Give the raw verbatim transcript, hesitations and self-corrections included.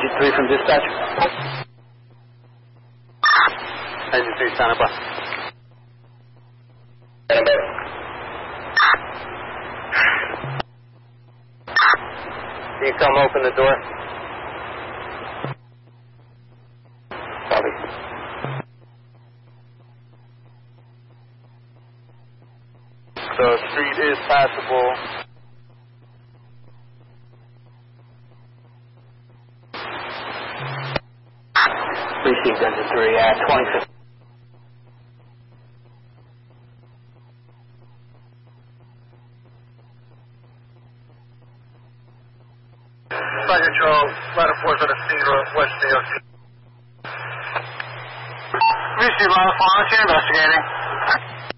Agent three from dispatch. Agent three, stand by. Stand by. Can you come open the door? Copy. The street is passable. Received Agent three at twenty-fifth. Flight control, flight enforcement on the scene, West New York. Received line of four, investigating.